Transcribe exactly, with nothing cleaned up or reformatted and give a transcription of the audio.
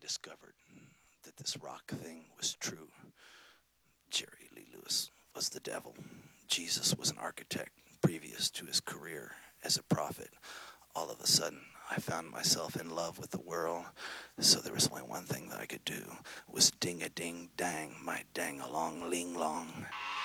discovered that this rock thing was true. Jerry Lee Lewis was the devil. Jesus was an architect previous to his career as a prophet. All of a sudden, I found myself in love with the world, so there was only one thing that I could do, was ding-a-ding-dang, my dang-along-ling-long.